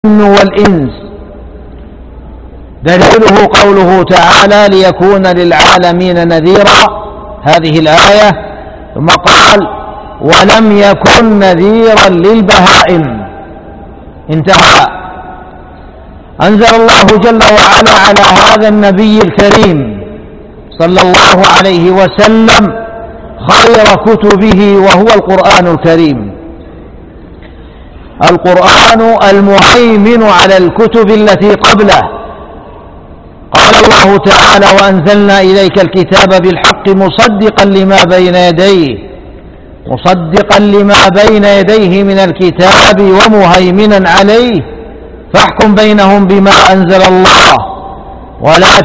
والإنس. دليله قوله تعالى: ليكون للعالمين نذيرا، هذه الآية. ثم قال: ولم يكن نذيرا للبهائم، انتهى. أنزل الله جل وعلا على هذا النبي الكريم صلى الله عليه وسلم خير كتبه، وهو القرآن الكريم، القرآن المهيمن على الكتب التي قبله. قال الله تعالى: وأنزلنا إليك الكتاب بالحق مصدقا لما بين يديه من الكتاب ومهيمنا عليه، فاحكم بينهم بما أنزل الله ولا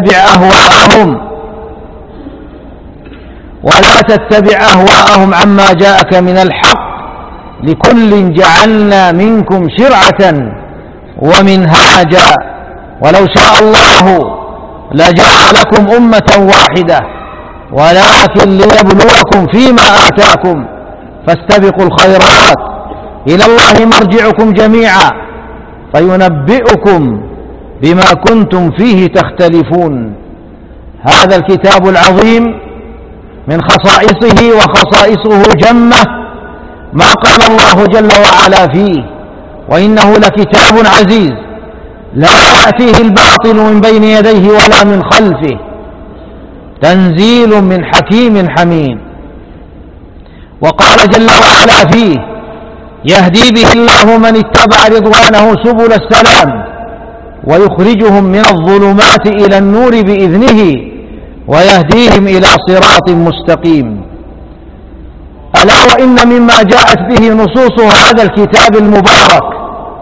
تتبع أهواءهم عما جاءك من الحق، لكل جعلنا منكم شرعة ومنهاجا، ولو شاء الله لجعلكم أمة واحدة ولكن ليبلوكم فيما آتاكم، فاستبقوا الخيرات، إلى الله مرجعكم جميعا فينبئكم بما كنتم فيه تختلفون. هذا الكتاب العظيم من خصائصه، وخصائصه جمة، ما قال الله جل وعلا فيه: وإنه لكتاب عزيز لا يأتيه الباطل من بين يديه ولا من خلفه، تنزيل من حكيم حميد. وقال جل وعلا فيه: يهدي به الله من اتبع رضوانه سبل السلام، ويخرجهم من الظلمات إلى النور بإذنه، ويهديهم إلى صراط مستقيم. ألا وإن مما جاءت به نصوص هذا الكتاب المبارك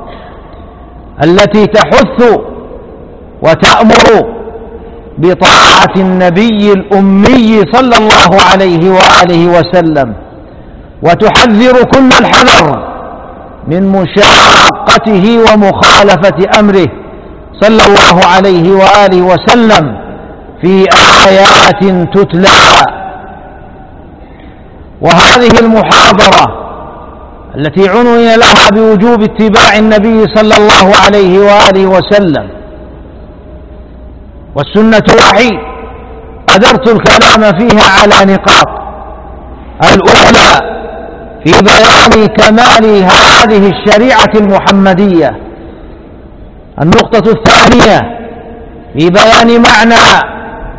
التي تحث وتأمر بطاعة النبي الأمي صلى الله عليه وآله وسلم، وتحذر كل الحذر من مشاقته ومخالفة أمره صلى الله عليه وآله وسلم في آيات تتلى. وهذه المحاضرة التي عنون لها بوجوب اتباع النبي صلى الله عليه وآله وسلم، والسنة وحي، أدرت الكلام فيها على نقاط: الأولى في بيان كمال هذه الشريعة المحمدية، النقطة الثانية في بيان معنى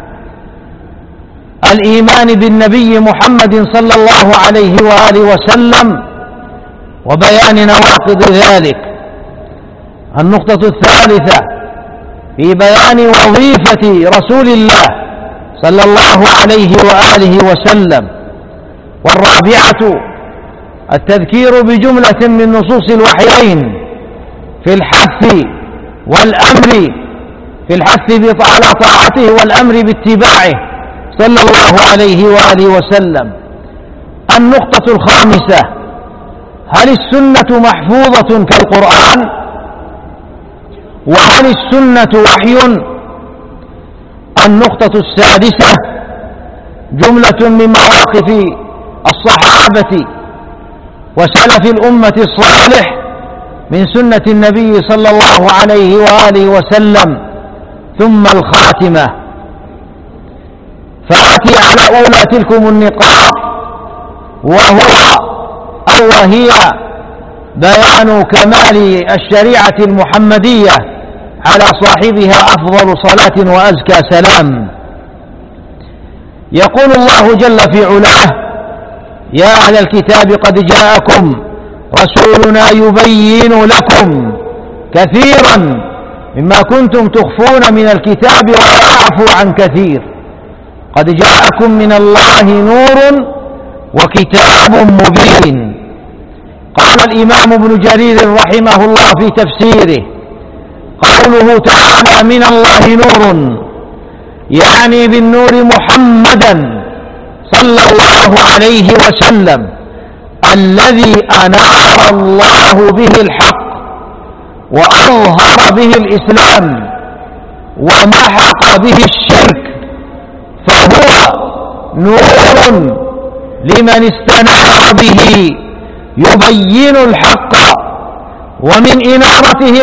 الإيمان بالنبي محمد صلى الله عليه وآله وسلم وبيان نواقض ذلك، النقطة الثالثة في بيان وظيفة رسول الله صلى الله عليه وآله وسلم، والرابعة التذكير بجملة من نصوص الوحيين في الحث والأمر، في الحث على طاعته والأمر باتباعه صلى الله عليه وآله وسلم. النقطة الخامسة: هل السنة محفوظة كالقرآن؟ وهل السنة وحي؟ النقطة السادسة: جملة من مواقف الصحابة وسلف الأمة الصالح من سنة النبي صلى الله عليه وآله وسلم. ثم الخاتمة، فآتي على أولى تلكم النقاط، وهي بيان كمال الشريعة المحمدية على صاحبها أفضل صلاة وأزكى سلام. يقول الله جل في علاه: يا أهل الكتاب قد جاءكم رسولنا يبين لكم كثيرا مما كنتم تخفون من الكتاب ويعفو عن كثير، قد جاءكم من الله نور وكتاب مبين. قال الإمام ابن جرير رحمه الله في تفسيره: قوله تعالى من الله نور، يعني بالنور محمدا صلى الله عليه وسلم الذي أنار الله به الحق وأظهر به الإسلام ومحق به الشرك، فهو نور لمن استنار به يبين الحق، ومن إنارته